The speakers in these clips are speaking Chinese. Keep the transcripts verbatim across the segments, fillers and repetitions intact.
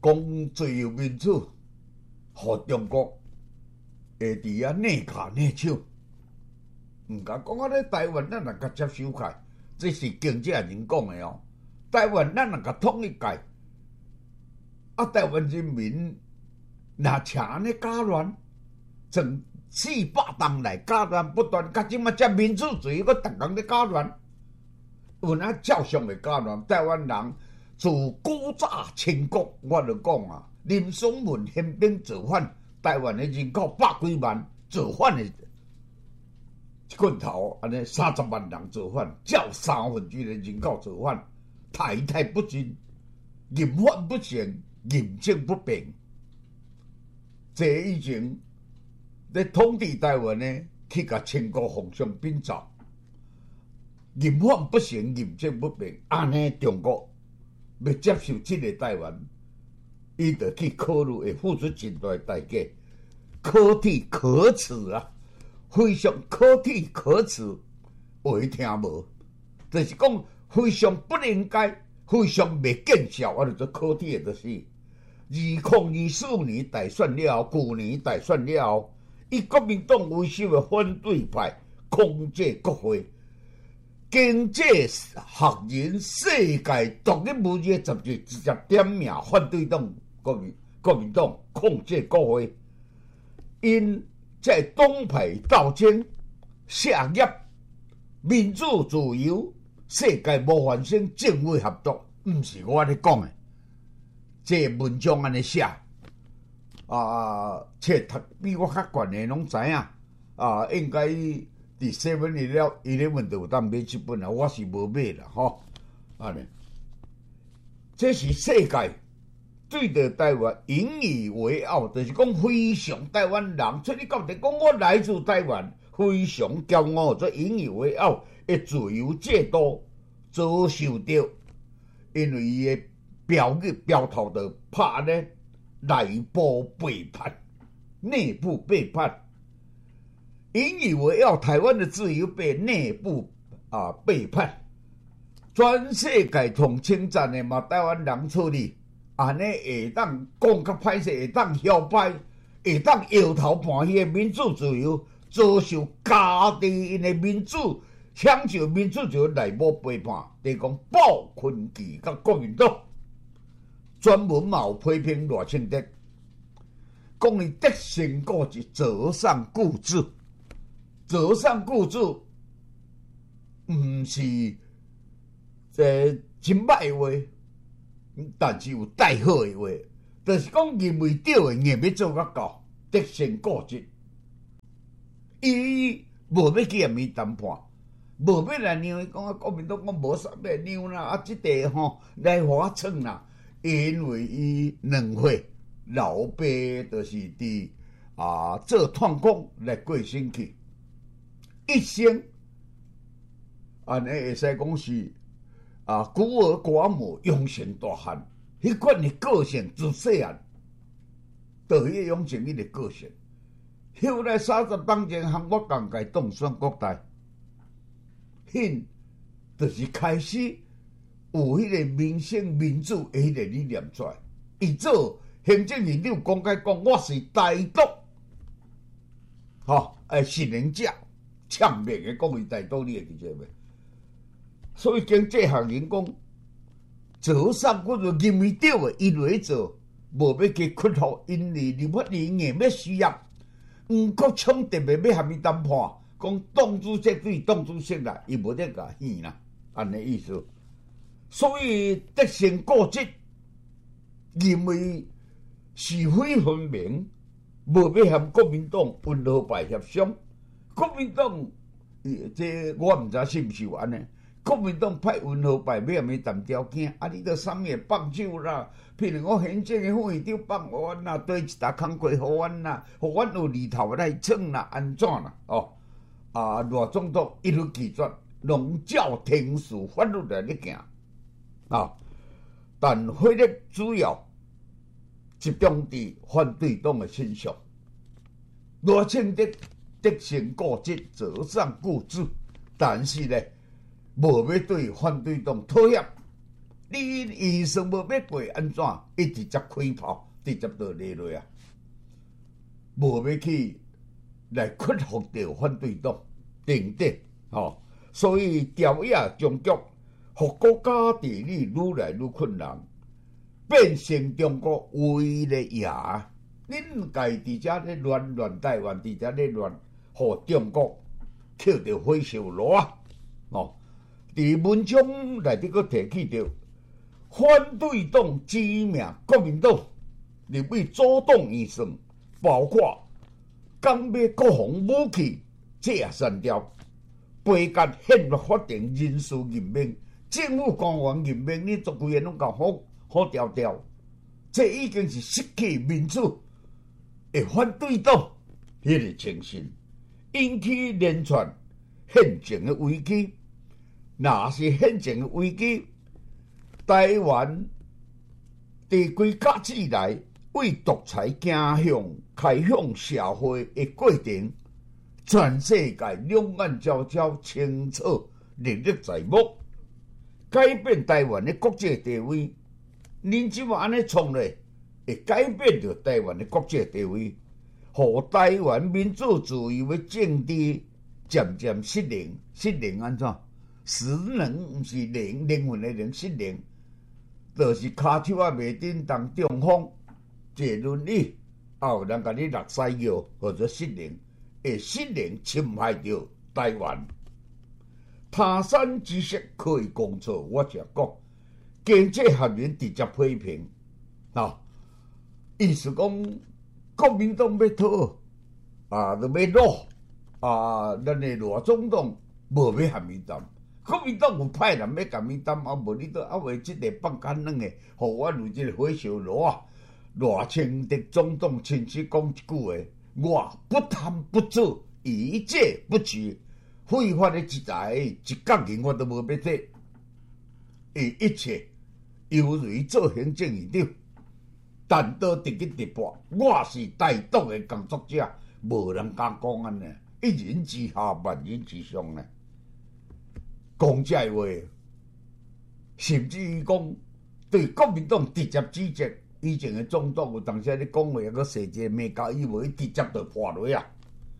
讲自由民主，互中国会伫遐内卡内手。毋敢讲啊！咧台湾咱若甲接收开，这是经济人讲的哦。台湾咱若甲统一界，啊，台湾人民若请安尼假乱，从四百年来假乱不断，甲即马才民主自由，佮逐工咧假乱，有哪照常会假乱？台湾人自古早清国，我就讲啊，林松文宪兵造反，台湾的人口百几万，造反的。一棍头安尼三十万人造反，照三分之一的人口造反，台台不进，严法不行，严政不变。这以前咧统治台湾呢，去甲清国方向变造，严法不行，严政不变，安尼中国要接受这个台湾，伊就去考虑会付出真大的代价，可体可耻啊！非常可体可耻，会听无？就是讲非常不应该，非常袂见效，我就做可体的就是。二零二四年大选了后，去年大选了后，以国民党为首的反对派控制国会，经济学人世界独一无二的杂志直接点名反对党国民国民党控制国会，因。在东派斗争、下业、民主自由、世界无发生政委合作，毋是我咧讲的。这个文章安尼写，啊，册读比我较悬的拢知影，啊，应该伫 seven eleven 就有当买一本啊，我是无买啦，吼，安尼。这是世界。对着台湾引以为傲，就是讲非常台湾人出去到底讲我来自台湾，非常骄傲，做引以为傲的自由制度遭受到，因为伊的标语标头就拍咧内部背叛、内部背叛，引以为傲台湾的自由被内部啊背叛，全世界同称赞的嘛，台湾人出去。安尼会当讲较歹势，会当嚣摆，会当摇头半虚的民主自由，遭受家己因的民主享受民主自由内部背叛，就是讲鲍昆基甲国民党专门嘛有批评赖清德，讲伊德性固执、择善固执，择善固执，毋是这真歹的话。但是有带好的话，就是讲认为对的硬要做较到，德性固执。伊无要去暗面谈判，无要来让伊讲啊，国民党讲无啥要让啦，啊，即个吼来互我创啦，因为伊两岁老爸就是伫啊做探工来过身去，一生安尼会使讲是。啊，孤儿寡母养成大汉，迄款的个性自细汉，就迄养成伊的个性。后来三十当前，和我共界当选国大，迄就是开始有迄个民生民主的迄个理念出来。伊做行政院长公开讲，我是台独，吼，诶，信任者，呛面的讲伊台独，你会记者袂？所以经济学人讲，做啥我就认为对的，伊来做，无要去屈服，因为立法院硬要需要，毋过冲特别要和伊谈判，讲党主席对党主席啦，伊无得甲戏啦，安尼意思。所以德性固执，认为是非分明，无要和国民党温和派协商。国民党，这我毋知是毋是有安尼。国民党派温和派要咩谈条件？啊，你着啥物放手啦？譬如我行政的副院长放互阮啦，对一沓工课互阮啦，互阮有利头来创啦，安怎啦？哦，啊，赖总统一律拒绝，拢照天数法律来咧行啊。但火力主要集中伫反对党的身上，赖清德德性固执，择善固执，但是咧。无要对反对党妥协， 你预算无要过安怎？伊直接开炮，直接就落落啊！无要去来克服掉反对党，等等，吼。所以朝野终局，互国家治理愈来愈困难，变成中国唯一的野。恁家伫遮咧乱乱台湾，伫遮咧乱，互中国扣着火烧炉啊！哦，伫文章内底佫提起着反对党指名国民党入去主动预算，包括讲买国防武器，这也删掉。背甲宪法法定人事任命，政府官员任命，你逐规个拢甲好好调调，这已经是失去民主的反对党迄个精神，引起连串宪政的危机。若是宪政的危机，台湾伫规甲以来为独裁走向开放社会的过程。全世界两眼焦焦，清楚历历在目，改变台湾的国际地位。恁即马安尼创咧，会改变着台湾的国际地位，互台湾民主自由的政治渐渐失灵。失灵安怎？失能毋是灵，灵魂的灵，失灵，就是骹手啊袂振动中风，坐轮椅，也有人甲你落西药，或者失灵。会失灵侵害着台湾，他山之石可以攻错。我只讲，经济学人直接批评啊，意思讲国民党要讨啊，就要落啊，咱的罗总统无要含民党，国民党有派人要含民党，啊无你都啊为即个放干软的，互我如即个火烧炉啊，赖清德总统亲自讲一句话。我不贪不做，一戒不取，非法的之财一角银我都无要摕，伊一切犹如做行政院长，但都直去直播。我是台独的工作者，无人敢讲安尼，一人之下，万人之上呢。讲这话，甚至于讲对国民党直接指责。以前的总统有当时咧讲话，个细节没教，伊无直接就破落啊。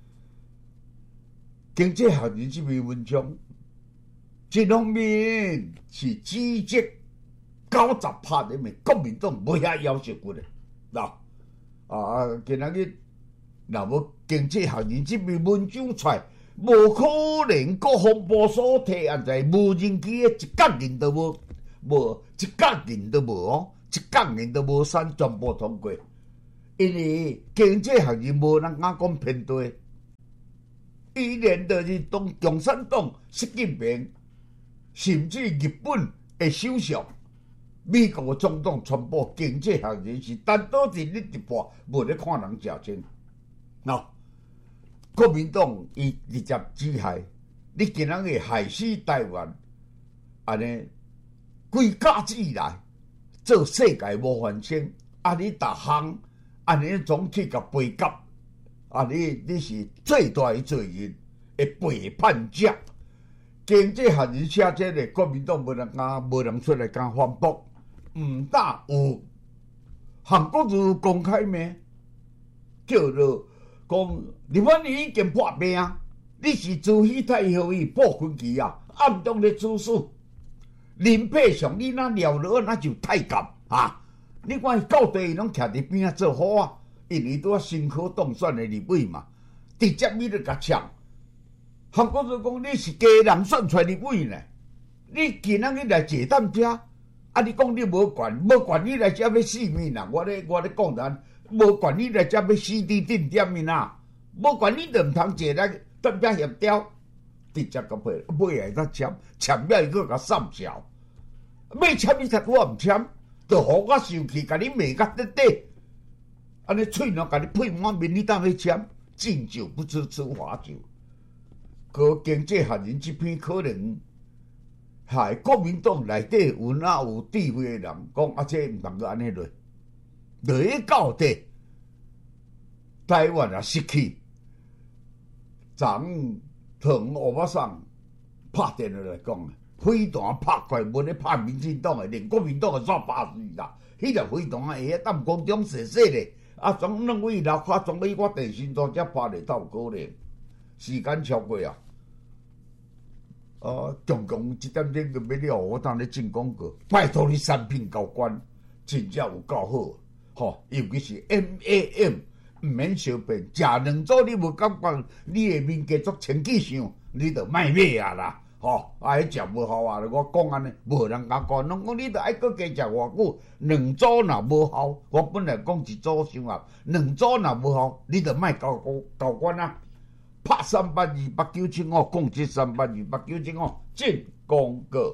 经济学人这篇文章，一方面是指责九十趴的咪国民党无遐要求过咧，嗱啊，今仔日若无经济学人这篇文章出来，无可能国防部所提案在无人机的一角银都无，无一角银都无哦。一角银都无删，全部通过，因为经济学人无人敢讲偏对，伊连就是当共产党习近平，甚至日本的首相、美国的总统，全部经济学人是单独是你一半，无咧看人食清。喏，国民党伊直接指害你，今仔日害死台湾，安尼规甲子以来。做世界无反省，啊！你逐项安尼总去甲背甲，啊！你你是最大的罪人，会背叛者。经济学人写这个，国民党无人敢，无人出来敢反驳。毋但有韩国瑜公开咩？叫做讲，日本你已经破病，你是自喜太后伊报军旗啊，暗中咧指使。林配上你那了了，那就太监啊！你看到底拢徛伫边仔做好啊，因为拄啊辛苦当选的立委嘛，直接你就甲抢。韩国瑜讲你是家人选出来立委呢，你今仔日来坐担遮，啊！你讲你无权，无权你来遮要死命啦！我咧我咧讲咱，无权你来遮要死伫定点面啦，无权你就毋通坐来担遮协调。直接甲买，买来才签，签了伊佫甲上缴。要签你才我毋签，就互我受气，甲你骂甲底底，安尼喙若甲你配满面，你当去签，敬酒不吃吃罚酒。可经济学人这篇可能，害国民党内底有哪有智慧的人讲啊，这毋通个安尼落，落去到底，台湾也失去，咱从欧巴桑拍电话来讲， 飞弹拍过来，无咧拍民进党诶，连国民党诶煞拍死啦。迄个飞弹会晓踮空中射射咧，啊，总两位老卡总比我地心组才拍咧斗可能。时间超过啊！啊，中共即点领就要了，我当咧进广告，拜托你产品交关，真正有够好，吼！尤其是 M A M， 毋免小便，食两组你无感觉你诶面加足清气上，你着卖买啊啦！吼，啊，迄食无效啊！我讲安尼，无人甲讲，拢讲你着爱搁加食偌久，两组若无效，我本来讲一组伤合，两组若无效，你着卖交交关啊！拍三八二八九七五，共七三八二八九七五，进广告。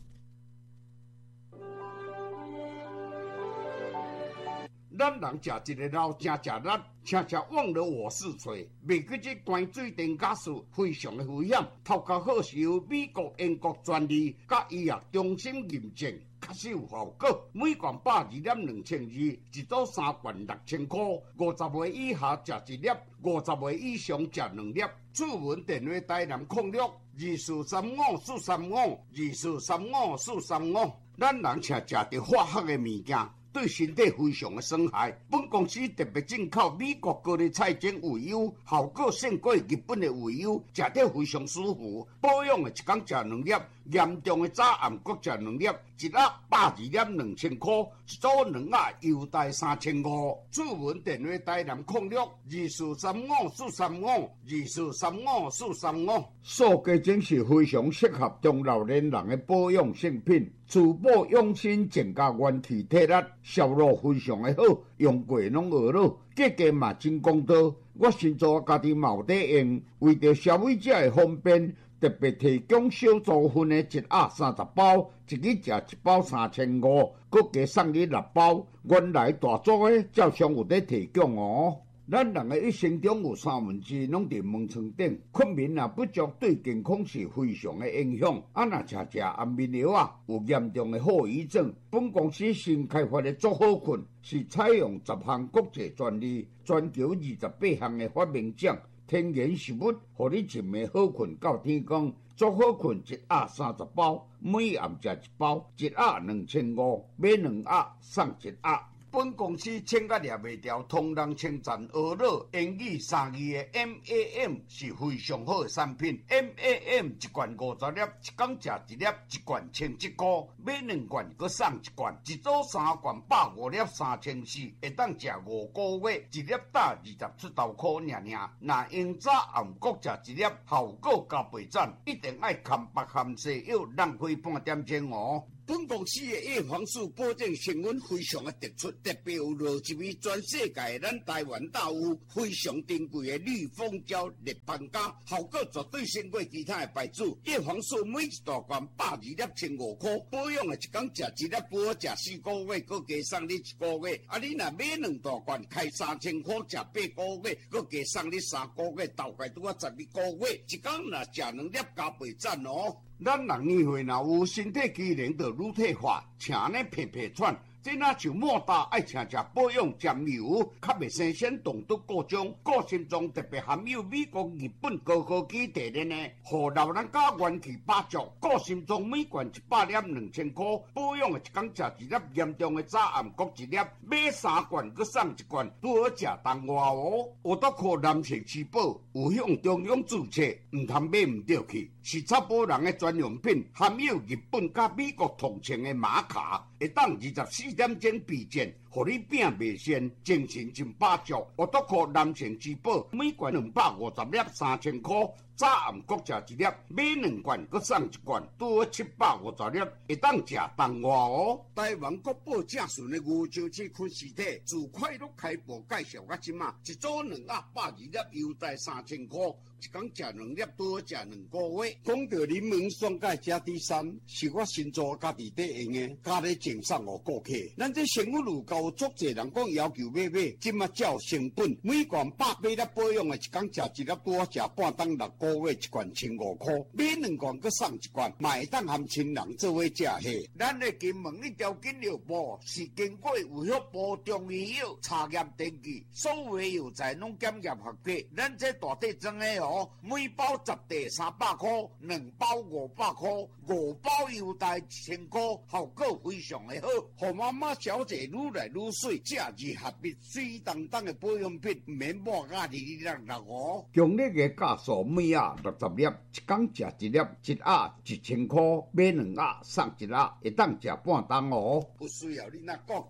咱人食一个老正食力，常常忘了我是谁。袂记这关水电假事非常的危险，头壳好是由美国、英国专利，甲医药中心认证，确实有效果。每罐百二粒两千二，一组三罐六千块。五十岁以下食一粒，五十岁以上食两粒。主文电话台南控六二四三五四三五二四三五四三五。咱人常食着化学的物件，对身体非常的伤害。本公司特别进口美国高丽菜精鱼油，效果胜过日本的鱼油，食得非常舒服。保养的一天食两粒，严重的早暗各食两粒，一盒百二粒两千块，一组两盒优待三千五。主文电话台南控六二四三五四三五二四三五四三五。塑胶精是非常适合中老年人的保养性品。珠宝用心增加元气体力，销路非常的好，用过拢学了，价格嘛真公道。我先做家己嘛有在用，为着消费者的方便，特别提供小组分的一盒三十包，一日食一包三千五，搁加送你六包。原来大组的照常有在提供哦。咱人的一生中有三分之拢伫门床顶，困眠啊不足对健康是非常的影响。啊，若食食安眠药啊，有严重的后遗症。本公司新开发的足好困，是采用十项国际专利，全球二十八项的发明奖，天然食物，互你一暝好困到天光。足好困一盒三十包，每暗食一包，一盒两千五，买两盒送一盒。本公司请甲掠袂掉，同人称赞学乐英语三字的 M A M 是非常好的产品。M A M 一罐五十粒，一天食一粒，一罐千七块，买两罐佮送一罐，一组三罐百五粒三千四，会当食五个月，一粒打二十出头块尔尔。若用早暗各食一粒，效果加倍赞，一定爱含白含西药，浪费半点钟哦。本公司的叶黄素保证成分非常的突出，特别有落一味全世界咱台湾大有非常珍贵的绿蜂胶立邦胶，效果绝对胜过其他的牌子。叶黄素每一大罐百二粒千五块，保养的一天食一粒，不好食四个月，搁加送你一个月。啊，你若买两大罐，开三千块，食八个月，搁加送你三个月，大概拄啊十二个月，一天若食两粒加倍赞哦。咱人年岁若有身体机能就愈退化，请呢皮皮喘，这若像莫大爱请食保养尖油，较袂生鲜动毒各种，个性中特别含有美国、日本高科技提炼的，互老人家元气百足。个性中每罐一百粒两千块，保养的一天食一粒，严重的早暗各一粒，买三罐佮送一罐，拄好食当外哦。我都靠男性吃饱，有向中央注册，唔通买唔对去。是插保人的专用品，含有日本甲美国同情的玛卡，会当二十四点钟避震，互你病袂先，精神真百足。我都靠男性之宝，每罐两百五十粒，三千块。早暗各食一粒，买两罐佮送一罐，拄好七百五十粒，会当食当外哦。台湾国宝正顺的牛樟芝昆实体，自快乐开播介绍到即马，一组两盒百二粒，优待三千块，一天食两粒，拄好食两个月。讲到柠檬酸钙加 D 三，是我新做家己在用的，家里赠送予顾客。咱这生活路高有足侪人讲要求买买，即马照成本，每罐百八粒保养的，一工食一粒多食半当六个月，一罐千五块，买两罐搁送一罐，买当含亲人做伙食嘿。咱的金门一条金药部是经过卫福部中医药查验登记，所有药材拢检验合格。咱这大地装的哦，每包十袋三百块，两包五百块，五包优待一千块，效果非常的好。和妈妈小姐愈来愈水，食二合一水当当的保养品，唔免抹甲哩哩啦啦哦。 强烈的价数每盒六十粒，一工食一粒，一盒一千块，买两盒送一盒，会当食半当哦。 不需要你那讲。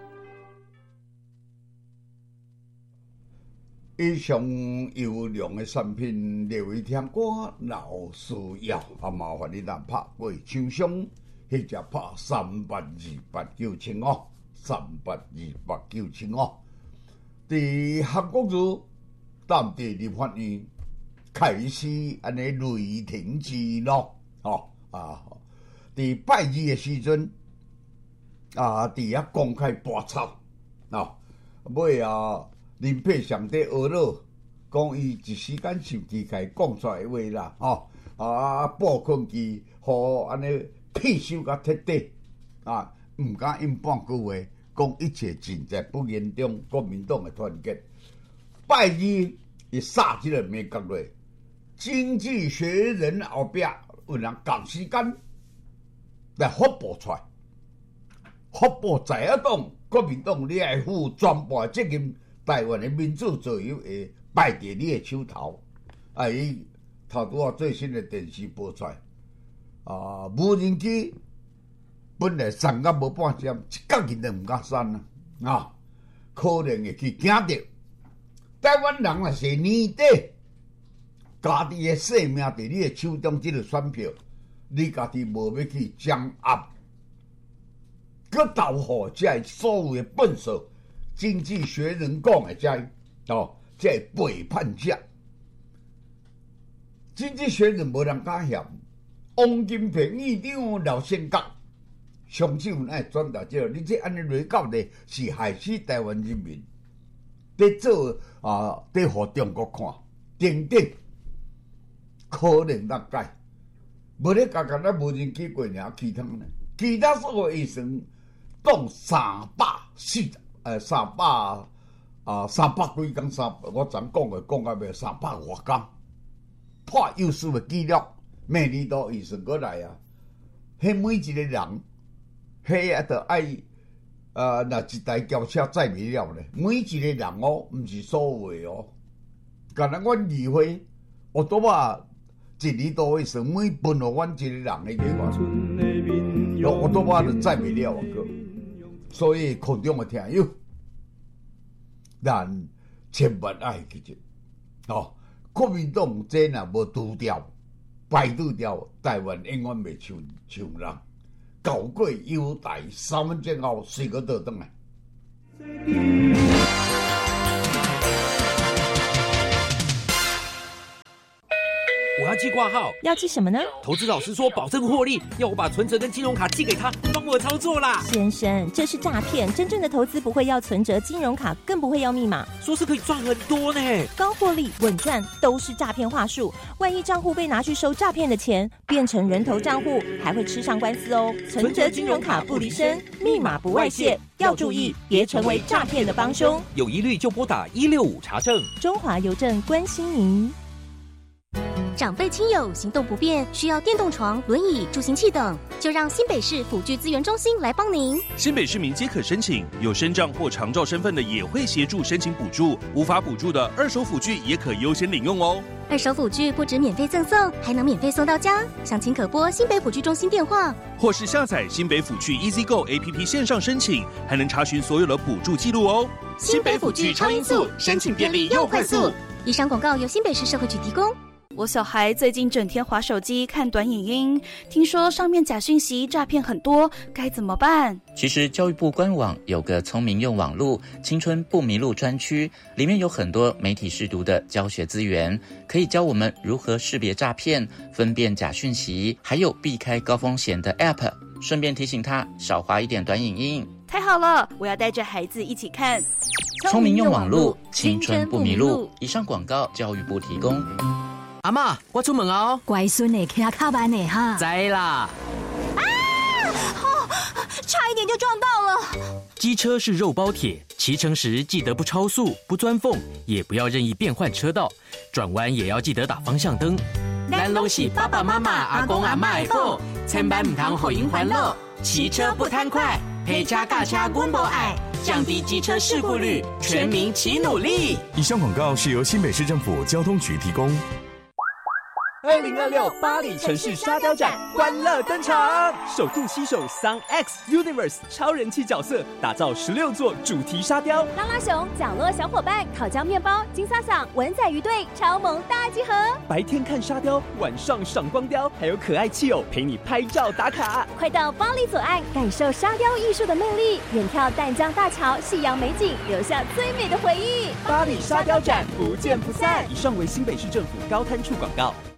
以上优良的产品列为听歌，若需要啊，麻烦你咱拍过厂商，或者拍三八二八九七五，三八二八九七五。伫韩国瑜当地立法院开始安尼雷霆之咯，吼啊！伫拜二的时阵啊，伫遐公开拔草啊，尾啊。林佩祥在学了，讲伊一时间想起开讲出来的话啦，吼、哦、啊，报困机互安尼屁收甲彻底啊，毋敢应半句话，讲一切尽在不言中，国民党的团结。拜二伊杀即个美国类，经济学人后壁有人共时间来发布出来，发布在野党、国民党你来负全部的责任。台湾的民主自由会摆伫你的手头，啊！伊头拄啊最新的电视播出来，啊，无人机本来送到无半点，一角日都毋敢删啊！啊，可能会去惊着台湾人若是年底家己的性命伫你的手中，即个选票，你家己无要去掌握，佮投互这所有的笨手。经济学人讲的这哦，这背叛者。经济学人无人敢嫌，王金平院长老性格，上手乃转达这，你这安尼来到咧，是害死台湾人民，在做啊，在互中国看，等等，可能难解。无咧家家咱无人机过尔其他呢，其他所有医生讲三百四十。诶，三百啊，三百几工，三我昨讲诶，讲到尾三百外工，破有数诶记录，美丽岛医生过来啊！迄每一个人，迄啊，着爱呃，若一台轿车载袂了咧，每一个人哦，毋是所有哦。敢若阮议会，我多把一年多医生每分互阮一个人诶计划，我多把着载袂了啊个。所以空中的听友，咱千万爱记住，哦，国民党这若无拄掉，摆拄掉，台湾永远袂像像人。搞过优待三分钟后，四个倒转来。 我要寄挂号， 要寄什么呢？ 投资老师说保证获利，要我把存折跟金融卡寄给他，帮我操作啦。 先生，这是诈骗！真正的投资不会要存折、金融卡，更不会要密码。 说是可以赚很多呢， 高获利、稳赚都是诈骗话术。万一账户被拿去收诈骗的钱，变成人头账户，还会吃上官司哦。存折、金融卡不离身，密码不外泄，要注意，别成为诈骗的帮凶。 有疑虑就拨打一六五查证。 中华邮政关心您。 长辈亲友行动不便，需要电动床、轮椅、助行器等，就让新北市辅具资源中心来帮您。 新北市民皆可申请，有身障或长照身份的也会协助申请补助，无法补助的二手辅具也可优先领用哦。 二手辅具不止免费赠送，还能免费送到家。详情可拨新北辅具中心电话， 或是下载新北辅具 EasyGo A P P 线上申请，还能查询所有的补助记录哦。 新北辅具超音速，申请便利又快速。以上广告由新北市社会局提供。 我小孩最近整天滑手机看短影音，听说上面假讯息诈骗很多，该怎么办？ 其实教育部官网有个聪明用网路青春不迷路专区，里面有很多媒体识读的教学资源，可以教我们如何识别诈骗、分辨假讯息，还有避开高风险的 App。顺便提醒他少滑一点短影音。 太好了，我要带着孩子一起看。 聪明用网路，青春不迷路。以上广告，教育部提供。 阿嬷，我出门啊！ 乖孙的骑卡慢的哈。 知啦。 啊！哦，差一点就撞到了。 机车是肉包铁，骑乘时记得不超速、不钻缝，也不要任意变换车道，转弯也要记得打方向灯。咱拢是爸爸妈妈、阿公阿嬷的宝，千万唔通互因烦恼。骑车不贪快，陪车驾车阮无爱，降低机车事故率，全民齐努力。 以上广告是由新北市政府交通局提供。 二零二六巴黎城市沙雕展欢乐登场，首度携手 Sun X Universe 超人气角色，打造十六座主题沙雕。 拉拉熊、角落小伙伴、烤焦面包、金萨桑、文仔鱼队超萌大集合。 白天看沙雕，晚上赏光雕，还有可爱气友陪你拍照打卡。 快到巴黎左岸，感受沙雕艺术的魅力，远眺淡江大桥、夕阳美景，留下最美的回忆。 巴黎沙雕展不见不散。以上为新北市政府高滩处广告。